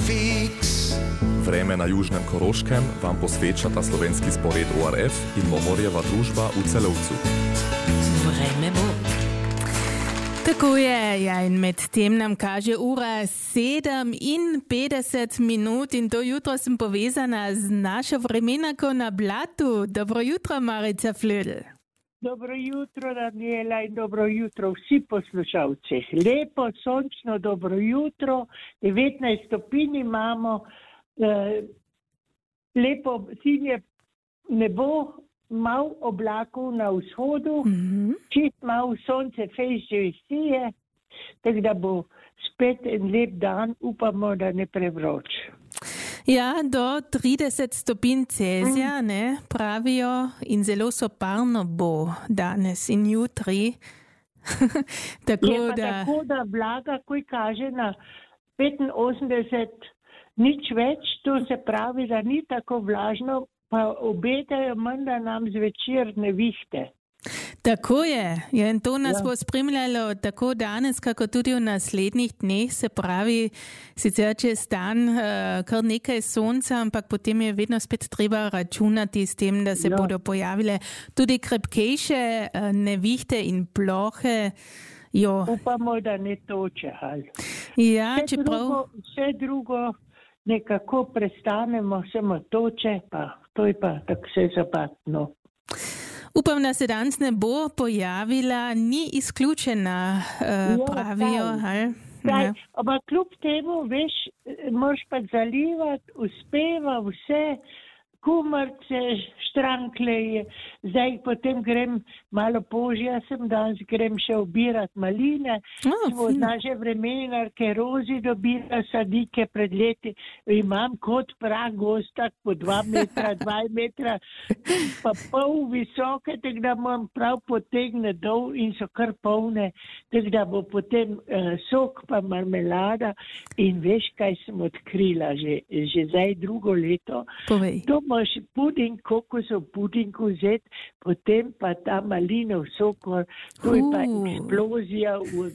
fix. Vreme na južnem Koroškem vam posvečata slovenski spored ORF in Momorjeva družba v Celovcu. Vreme bo. Tako je, ja, in med tem nam kaže ura 7:50 in to jutro sem povezana z našo vremenako na Blatu. Dobro jutro, Marica Flödl. Dobro jutro, Daniela, in dobro jutro vsi poslušalci. Lepo, sončno, dobro jutro, 19 stopinj imamo, lepo sinje nebo, malo oblakov na vzhodu, čist malo sonce fejže sije, tako da bo spet en lep dan, upamo, da ne prevroč. Ja, do 30 stopinj Celzija, ne, pravijo, in zelo soparno bo danes in jutri. Tako da vlaga, ko kaže na 85, nič več, to se pravi, da ni tako vlažno, pa obetajo menda nam zvečer nevihte. Tako je, ja, in to nas bo spremljalo tako danes, kako tudi v naslednjih dneh, se pravi, sicer čez dan kar nekaj sonca, ampak potem je vedno spet treba računati s tem, da se bodo pojavile tudi krepkejše nevihte in plohe. Upamo, da ne toče. Ja, vse drugo nekako prestanemo, samo toče, pa to je pa tako vse zapatno. Upam, da se danes ne bo pojavila, ni izključena, pravijo. Ampak kljub temu, veš, moraš pa zalivati, uspeva vse, kumrce, štranklje, zdaj potem grem malo požja, danes grem še obirati maline, od naše vremenarke Rozi dobila sadike pred leti, imam kot prag gostak po 2 metra, 2 metra, pa pol visoke, tako da moram prav potegne dol in so kar polne, tako da bo potem sok pa marmelada in veš, kaj sem odkrila že zdaj drugo leto. Povej. Moš puding, kokosov puding vzeti, potem pa ta malinov sokor, to je pa eksplozija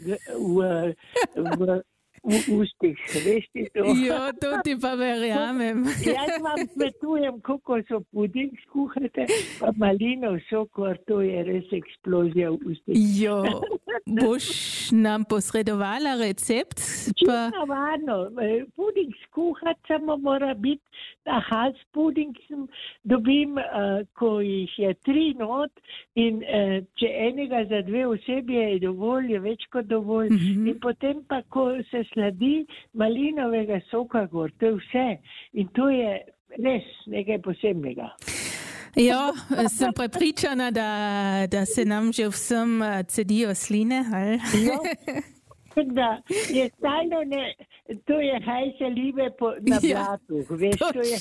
v ustih, veš ti to? Jo, to ti pa verjamem. Jaz vam svetujem, kokosov puding skuhate, pa malinov sokor, to je res eksplozija v ustih. Jo, boš nam posredovala recept? Čisto varno, puding skuhati samo mora biti, ta hals puding dobim, ko jih je 3 not in če enega za 2 osebje je dovolj, je več kot dovolj. In potem pa, ko se sladi malinovega soka gor, to je vse. In to je res nekaj posebnega. Ja, sem prepričana, da se nam že vsem cedijo sline. Ja. Da je stalno to je hajse libe na Blatu, veš, to je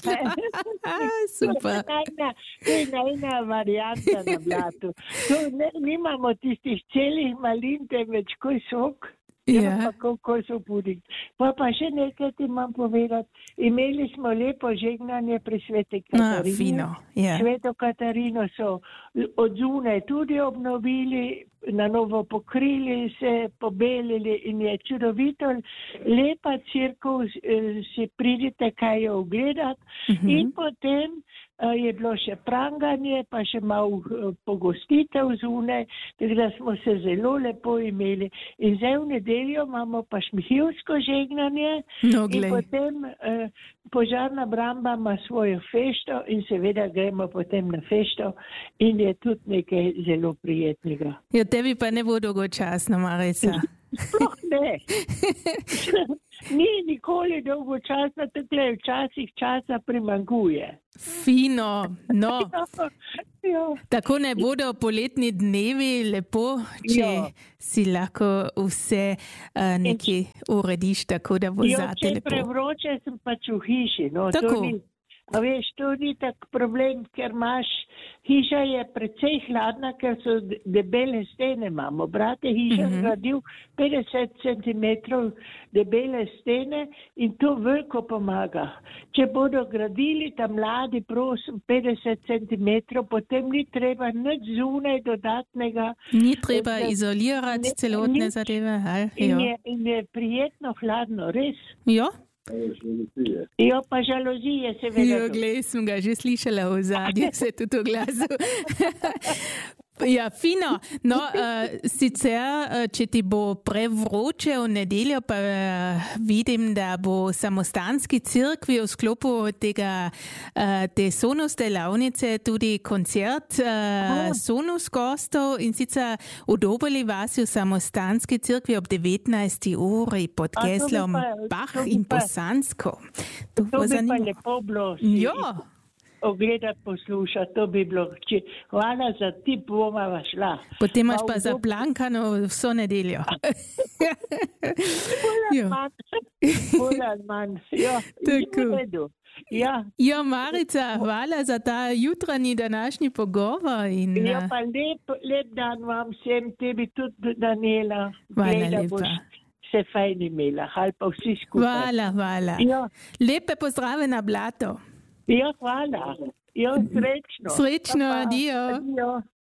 super. To je najna varianta na Blatu. Nimamo tistih celih malin, temveč ko je sok, pa ko so puding. Pa še nekaj ti imam povedati. Imeli smo lepo žegnanje pri Sveti Katarini. Fino, ja. Sveto Katarino so od zunaj tudi obnovili, na novo pokrili se, pobelili in je čudovito. Lepa cerkev, si pridite kaj jo ogledati. In potem je bilo še pranganje, pa še malo pogostitev zunaj, tako da smo se zelo lepo imeli. In zdaj v nedeljo imamo pa šmihivsko žegnanje in potem Požarna Bramba ima svojo fešto in seveda gremo potem na fešto in je tudi nekaj zelo prijetnega. Ja, tebi pa ne bo dolgočasno, Marica. Sploh ne. Ni nikoli dolgočasno, tako je včasih časa primanjkuje. Fino, no. Tako ne bodo poletni dnevi lepo, če si lahko vse nekje urediš, tako da bo zate lepo. Če prevroče, sem pač v hiši. No, tako. A veš, to ni tak problem, ker hiša je precej hladna, ker so debele stene imamo. Brat je hiša zgradil 50 cm debele stene in to veliko pomaga. Če bodo gradili tam mladi, prosim, 50 cm, potem ni treba nič zunaj dodatnega. Ni treba izolirati celotne zadeve. In je prijetno hladno, res. Jo. Ja, pa žalozije, seveda. Ja, glej, sem ga že slišala v zadnjem, se tudi v glasu. Ja, fino. No, sicer, če ti bo prevroče v nedeljo, pa vidim, da bo samostanski cirkvi v sklopu te Sonus delavnice tudi koncert Sonus gostov in sicer v Doboli vasi v samostanski cirkvi ob 19. uri pod geslom Bach in Bosansko. To bi pa lepo bilo. Ja. Ogledati, poslušati, to bi bilo. Hvala za tip, bova šla. Potem imaš pa zaplankano vso nedeljo. Bolj ali manj. Ja, tako. Ja, Marica, hvala za ta jutranji današnji pogovor. Ja, pa lep dan vam vsem, tebi tudi, Daniela. Hvala lepa. Se fajn imela, ali pa vsi skupaj. Hvala. Ja. Lepe pozdrave na Blato. Ja, hvala. Ja, srečno. Srečno, adijo.